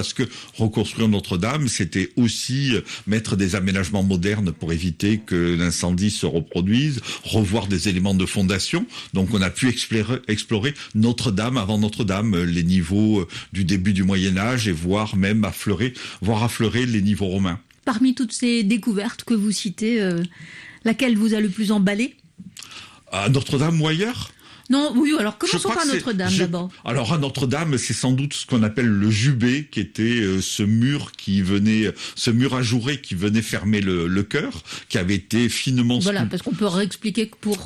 parce que reconstruire Notre-Dame, c'était aussi mettre des aménagements modernes pour éviter que l'incendie se reproduise, revoir des éléments de fondation. Donc on a pu explorer Notre-Dame avant Notre-Dame, les niveaux du début du Moyen-Âge et voir affleurer les niveaux romains. Parmi toutes ces découvertes que vous citez, laquelle vous a le plus emballé ? À Notre-Dame ou ailleurs ? Non, oui, alors commençons par Notre-Dame d'abord. Alors à Notre-Dame, c'est sans doute ce qu'on appelle le jubé, qui était ce mur ajouré qui venait fermer le chœur, qui avait été finement... Voilà, parce qu'on peut réexpliquer que pour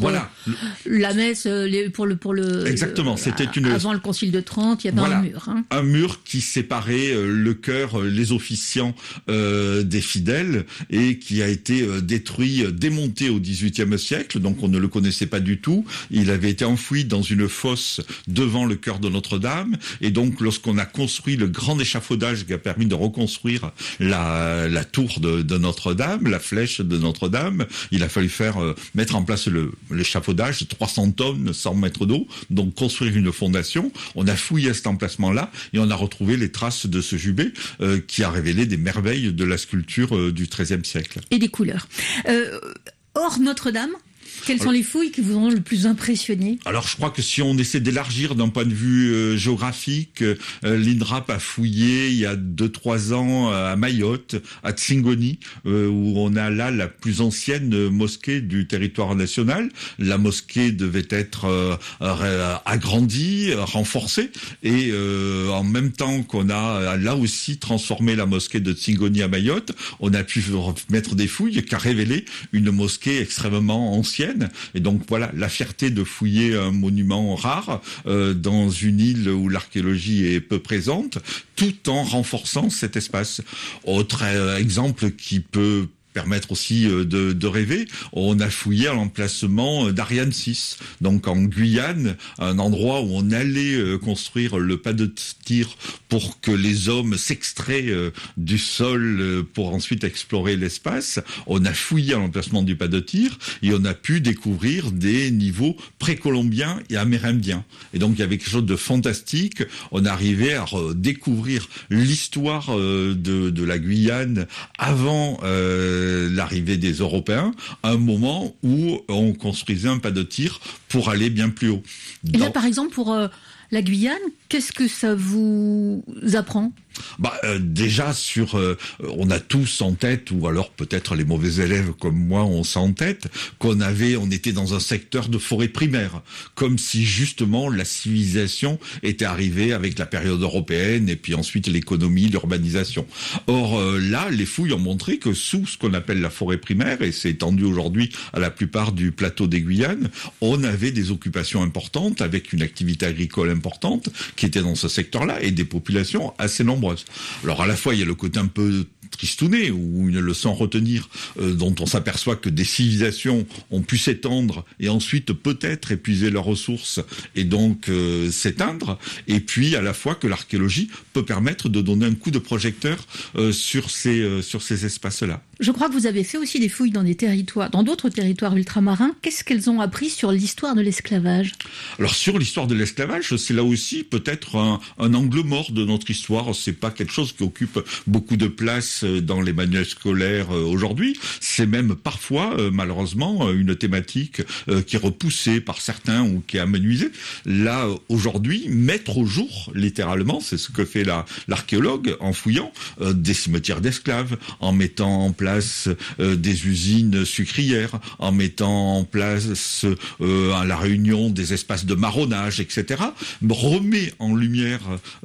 la messe, Exactement, c'était avant le Concile de Trente, il y avait un mur. Hein. Un mur qui séparait le chœur, les officiants des fidèles, et qui a été démonté au XVIIIe siècle, donc on ne le connaissait pas du tout. Il avait été enfoui dans une fosse devant le chœur de Notre-Dame, et donc lorsqu'on a construit le grand échafaudage qui a permis de reconstruire la tour de Notre-Dame, la flèche de Notre-Dame, il a fallu mettre en place l'échafaudage, 300 tonnes, 100 mètres d'eau, donc construire une fondation. On a fouillé à cet emplacement-là et on a retrouvé les traces de ce jubé qui a révélé des merveilles de la sculpture du XIIIe siècle. Et des couleurs. Hors Notre-Dame, quelles sont les fouilles qui vous ont le plus impressionné ? Alors je crois que si on essaie d'élargir d'un point de vue géographique, l'INRAP a fouillé il y a 2-3 ans à Mayotte, à Tsingoni, où on a là la plus ancienne mosquée du territoire national. La mosquée devait être agrandie, renforcée, et en même temps qu'on a là aussi transformé la mosquée de Tsingoni à Mayotte, on a pu mettre des fouilles qui a révélé une mosquée extrêmement ancienne. Et donc voilà, la fierté de fouiller un monument rare dans une île où l'archéologie est peu présente, tout en renforçant cet espace. Autre exemple qui peut permettre aussi de rêver, on a fouillé à l'emplacement d'Ariane 6, donc en Guyane, un endroit où on allait construire le pas de tir pour que les hommes s'extraient du sol pour ensuite explorer l'espace. On a fouillé à l'emplacement du pas de tir et on a pu découvrir des niveaux précolombiens et amérindiens. Et donc il y avait quelque chose de fantastique. On arrivait à découvrir l'histoire de la Guyane avant l'arrivée des Européens, à un moment où on construisait un pas de tir pour aller bien plus haut. Et là, par exemple, pour la Guyane, qu'est-ce que ça vous apprend ? Déjà on a tous en tête, ou alors peut-être les mauvais élèves comme moi ont ça en tête, on était dans un secteur de forêt primaire, comme si justement la civilisation était arrivée avec la période européenne et puis ensuite l'économie, l'urbanisation. Or là, les fouilles ont montré que sous ce qu'on appelle la forêt primaire, et c'est étendu aujourd'hui à la plupart du plateau des Guyanes, on avait des occupations importantes avec une activité agricole importante qui était dans ce secteur-là et des populations assez nombreuses. Alors à la fois il y a le côté un peu tristouné ou une leçon à retenir dont on s'aperçoit que des civilisations ont pu s'étendre et ensuite peut-être épuiser leurs ressources et donc s'éteindre, et puis à la fois que l'archéologie peut permettre de donner un coup de projecteur sur ces espaces-là. Je crois que vous avez fait aussi des fouilles dans d'autres territoires ultramarins. Qu'est-ce qu'elles ont appris sur l'histoire de l'esclavage ? Alors sur l'histoire de l'esclavage, c'est là aussi peut-être un angle mort de notre histoire. C'est pas quelque chose qui occupe beaucoup de place dans les manuels scolaires aujourd'hui. C'est même parfois, malheureusement, une thématique qui est repoussée par certains ou qui est amenuisée. Là, aujourd'hui, mettre au jour, littéralement, c'est ce que fait l'archéologue en fouillant des cimetières d'esclaves, en mettant en place des usines sucrières, en mettant en place à la Réunion des espaces de marronnage, etc., remet en lumière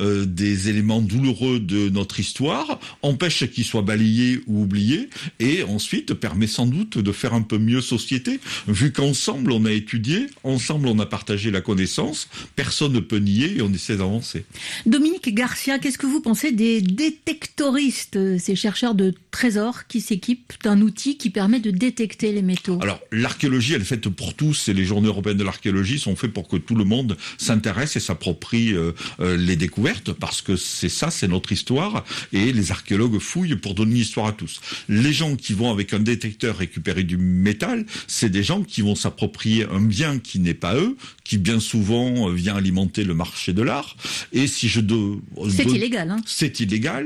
des éléments douloureux de notre histoire, empêche qu'ils soient balayés ou oubliés, et ensuite permet sans doute de faire un peu mieux société, vu qu'ensemble on a étudié, ensemble on a partagé la connaissance, personne ne peut nier et on essaie d'avancer. Dominique Garcia, qu'est-ce que vous pensez des détectoristes, ces chercheurs de trésors qui s'équipent d'un outil qui permet de détecter les métaux? Alors, l'archéologie, elle est faite pour tous, et les journées européennes de l'archéologie sont faites pour que tout le monde s'intéresse et s'approprie les découvertes, parce que c'est notre histoire, et les archéologues fouillent pour donner une histoire à tous. Les gens qui vont avec un détecteur récupérer du métal, c'est des gens qui vont s'approprier un bien qui n'est pas eux, qui bien souvent vient alimenter le marché de l'art, et si je c'est illégal, hein. C'est illégal,